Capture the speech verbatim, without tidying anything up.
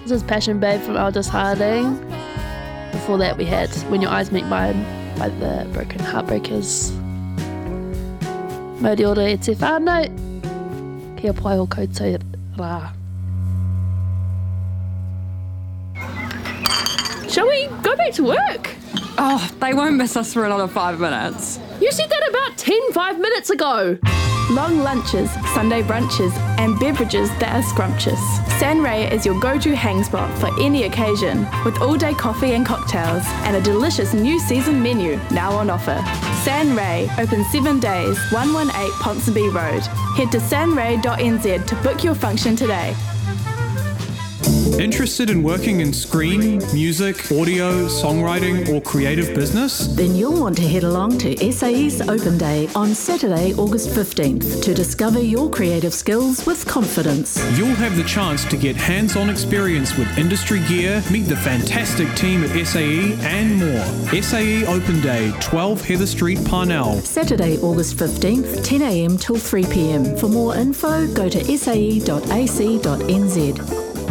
This is Passion Babe from Aldous Harding. Before that we had When Your Eyes Meet Mine by the Broken Heartbreakers. Mauri ora e te whānau, kia pai o koutou rā. Shall we go back to work? Oh, they won't miss us for another five minutes. You said that about ten, five minutes ago. Long lunches, Sunday brunches, and beverages that are scrumptious. Sanray is your go-to hang spot for any occasion, with all-day coffee and cocktails, and a delicious new season menu now on offer. Sanray, open seven days, one one eight Ponsonby Road. Head to sanray dot n z to book your function today. Interested in working in screen, music, audio, songwriting, or creative business? Then you'll want to head along to S A E's Open Day on Saturday, August fifteenth to discover your creative skills with confidence. You'll have the chance to get hands-on experience with industry gear, meet the fantastic team at S A E, and more. S A E Open Day, twelve Heather Street, Parnell. Saturday, August fifteenth, ten a m till three p m. For more info, go to s a e dot a c dot n z.